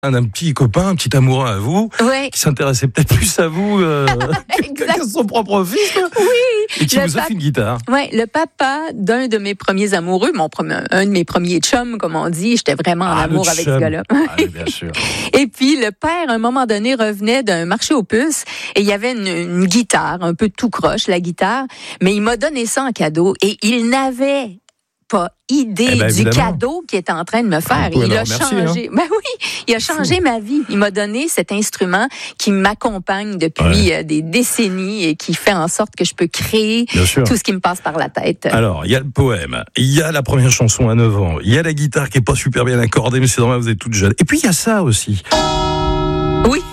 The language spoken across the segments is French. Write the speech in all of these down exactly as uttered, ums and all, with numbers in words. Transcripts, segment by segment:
Un, un petit copain, un petit amoureux à vous, ouais. qui s'intéressait peut-être plus à vous euh, qu'à son propre fils. Oui. Et qui vous a fait une guitare. Oui, le papa d'un de mes premiers amoureux, mon premier, un de mes premiers chums, comme on dit. J'étais vraiment en ah, amour avec chum. ce gars-là. Ah, bien sûr. Et puis, le père, à un moment donné, revenait d'un marché aux puces et il y avait une, une guitare, un peu tout croche, la guitare, mais il m'a donné ça en cadeau et il n'avait pas idée eh ben, du évidemment. cadeau qu'il était en train de me faire. Il il a remercier, changé. Hein? Ben oui, il a changé ma vie. Il m'a donné cet instrument qui m'accompagne depuis ouais. des décennies et qui fait en sorte que je peux créer tout ce qui me passe par la tête. Alors, il y a le poème, il y a la première chanson à neuf ans, il y a la guitare qui est pas super bien accordée, mais c'est normal, vous êtes toute jeune. Et puis il y a ça aussi. Oui.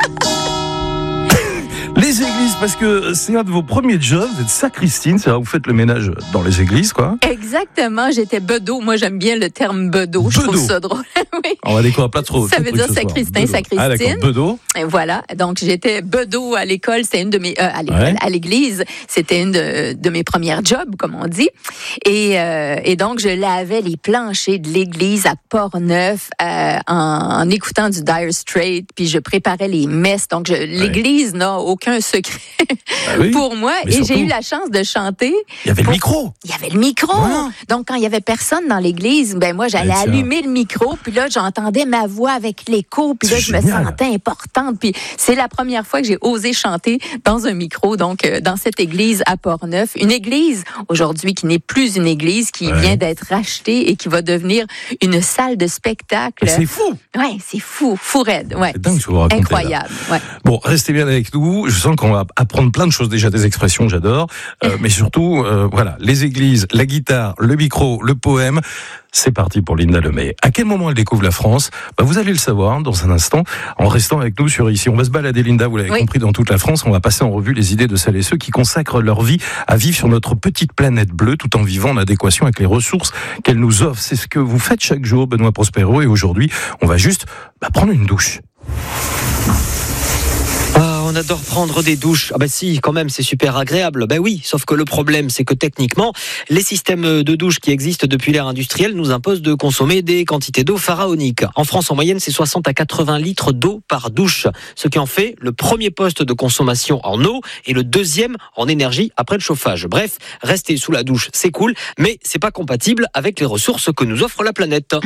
Les églises, parce que c'est un de vos premiers jobs, vous êtes sacristine, c'est-à-dire vous faites le ménage dans les églises, quoi. Exactement, j'étais bedeau. Moi, j'aime bien le terme bedeau, je trouve ça drôle. Oui. On va découvrir pas trop. Ça veut dire sacristain, sacristine. Ah d'accord, bedeau. Et voilà, donc j'étais bedeau à l'école, c'était une de mes, euh, à l'école, ouais. à l'église, c'était une de, de mes premières jobs, comme on dit. Et, euh, et donc, je lavais les planchers de l'église à Portneuf euh, en, en écoutant du Dire Straits, puis je préparais les messes. Donc, je, ouais. l'église n'a aucun secret ah oui, pour moi. Et surtout, j'ai eu la chance de chanter. Il y avait pour... le micro. Il y avait le micro. Voilà. Donc, quand il y avait personne dans l'église, ben moi, j'allais allumer le micro, puis là, j'entendais ma voix avec l'écho, puis là, je génial. me sentais importante. Puis c'est la première fois que j'ai osé chanter dans un micro, donc euh, dans cette église à Portneuf. Une église, aujourd'hui, qui n'est plus une église, qui ouais. vient d'être rachetée et qui va devenir une salle de spectacle. Mais c'est fou. Oui, c'est fou, fou raide. Ouais. C'est dingue ce que vous racontez. Incroyable. Ouais. Bon, restez bien avec nous. Je sens qu'on va apprendre plein de choses, déjà des expressions, j'adore. Euh, mais surtout, euh, voilà, les églises, la guitare, le micro, le poème. C'est parti pour Linda Lemay. À quel moment elle découvre la France ? Bah, vous allez le savoir dans un instant, en restant avec nous sur Ici. On va se balader, Linda, vous l'avez oui. compris, dans toute la France. On va passer en revue les idées de celles et ceux qui consacrent leur vie à vivre sur notre petite planète bleue, tout en vivant en adéquation avec les ressources qu'elle nous offre. C'est ce que vous faites chaque jour, Benoît Prospero. Et aujourd'hui, on va juste bah, prendre une douche. On adore prendre des douches. Ah ben si, quand même, c'est super agréable. Ben oui, sauf que le problème, c'est que techniquement, les systèmes de douche qui existent depuis l'ère industrielle nous imposent de consommer des quantités d'eau pharaoniques. En France, en moyenne, c'est soixante à quatre-vingts litres d'eau par douche, ce qui en fait le premier poste de consommation en eau et le deuxième en énergie après le chauffage. Bref, rester sous la douche, c'est cool, mais c'est pas compatible avec les ressources que nous offre la planète.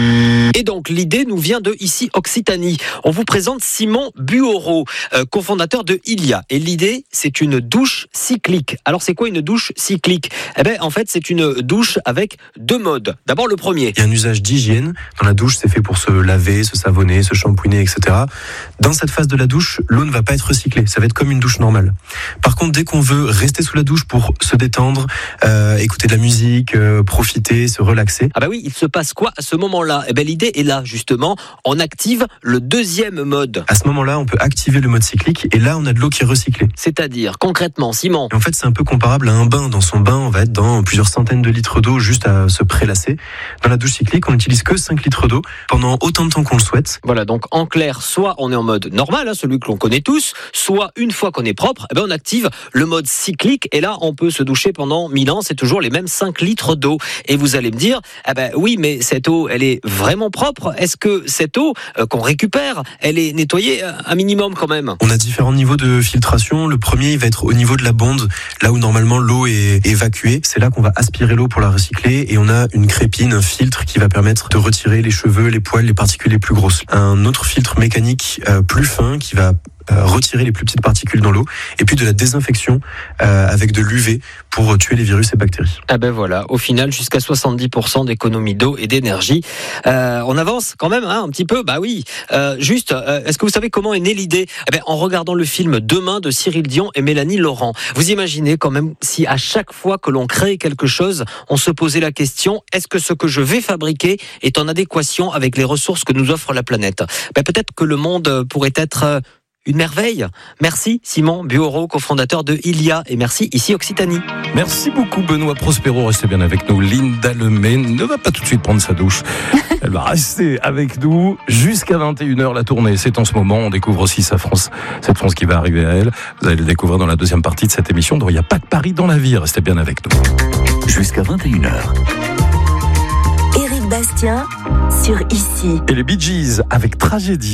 Et donc, l'idée nous vient de Ici Occitanie. On vous présente Simon Buoreau, euh, cofondateur de Ilia. Et l'idée, c'est une douche cyclique. Alors, c'est quoi une douche cyclique ? Eh ben, en fait, c'est une douche avec deux modes. D'abord, le premier. Il y a un usage d'hygiène. Dans la douche, c'est fait pour se laver, se savonner, se shampouiner, et cetera. Dans cette phase de la douche, l'eau ne va pas être recyclée. Ça va être comme une douche normale. Par contre, dès qu'on veut rester sous la douche pour se détendre, euh, écouter de la musique, euh, profiter, se relaxer. Ah bah oui, il se passe quoi à ce moment-là ? Eh ben, l'idée est là, justement. On active le deuxième mode. À ce moment-là, on peut activer le mode cyclique. Et là, on a de l'eau qui est recyclée. C'est-à-dire, concrètement, Simon ? En fait, c'est un peu comparable à un bain. Dans son bain, on va être dans plusieurs centaines de litres d'eau juste à se prélasser. Dans la douche cyclique, on n'utilise que cinq litres d'eau pendant autant de temps qu'on le souhaite. Voilà, donc en clair, soit on est en mode normal, hein, celui que l'on connaît tous, soit une fois qu'on est propre, eh ben on active le mode cyclique et là, on peut se doucher pendant mille ans. C'est toujours les mêmes cinq litres d'eau. Et vous allez me dire, eh ben oui, mais cette eau, elle est vraiment propre. Est-ce que cette eau euh, qu'on récupère, elle est nettoyée euh, un minimum quand même ? On a différents niveaux de filtration. Le premier, il va être au niveau de la bonde, là où normalement l'eau est évacuée. C'est là qu'on va aspirer l'eau pour la recycler et on a une crépine, un filtre qui va permettre de retirer les cheveux, les poils, les particules les plus grosses. Un autre filtre mécanique euh, plus fin qui va Euh, retirer les plus petites particules dans l'eau et puis de la désinfection euh, avec de l'U V pour tuer les virus et bactéries. Ah ben voilà, au final jusqu'à soixante-dix pour cent d'économie d'eau et d'énergie. Euh, on avance quand même hein, un petit peu, bah oui. Euh, juste, euh, est-ce que vous savez comment est née l'idée ? Eh ben, en regardant le film Demain de Cyril Dion et Mélanie Laurent. Vous imaginez quand même si à chaque fois que l'on crée quelque chose, on se posait la question, est-ce que ce que je vais fabriquer est en adéquation avec les ressources que nous offre la planète ? Ben, peut-être que le monde pourrait être... Euh, Une merveille. Merci Simon Buoreau, cofondateur de Ilia, et merci Ici Occitanie. Merci beaucoup Benoît Prospero, restez bien avec nous. Linda Lemay ne va pas tout de suite prendre sa douche. Elle va rester avec nous jusqu'à vingt et une heures la tournée. C'est en ce moment, on découvre aussi sa France, cette France qui va arriver à elle. Vous allez le découvrir dans la deuxième partie de cette émission dont il n'y a pas que Paris dans la vie. Restez bien avec nous. Jusqu'à vingt et une heures. Éric Bastien sur Ici. Et les Bee Gees avec Tragédie.